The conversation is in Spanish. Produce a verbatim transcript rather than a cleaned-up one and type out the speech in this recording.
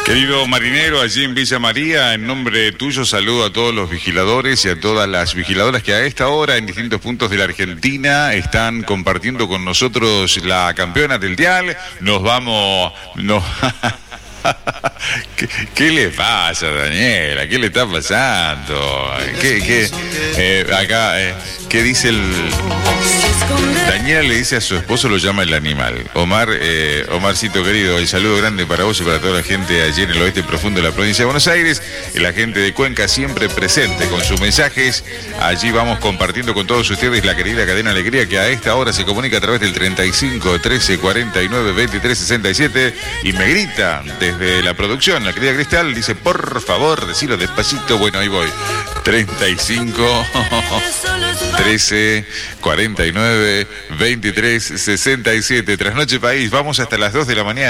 Querido marinero, allí en Villa María, en nombre tuyo saludo a todos los vigiladores y a todas las vigiladoras que a esta hora en distintos puntos de la Argentina están compartiendo con nosotros la campeona del dial. Nos vamos... Nos... ¿Qué, ¿Qué le pasa, Daniela? ¿Qué le está pasando? ¿Qué, qué, eh, acá, eh, ¿qué dice el...? Daniela le dice a su esposo, lo llama el animal. Omar, eh, Omarcito querido, el saludo grande para vos y para toda la gente allí en el oeste profundo de la provincia de Buenos Aires. Y la gente de Cuenca siempre presente con sus mensajes. Allí vamos compartiendo con todos ustedes la querida cadena Alegría, que a esta hora se comunica a través del treinta y cinco, trece, cuarenta y nueve, veintitrés, sesenta y siete y me grita desde la producción, la querida Cristal, dice, por favor, decilo despacito. Bueno, ahí voy. treinta y cinco, trece, cuarenta y nueve, veintitrés, sesenta y siete. Trasnoche País, vamos hasta las dos de la mañana.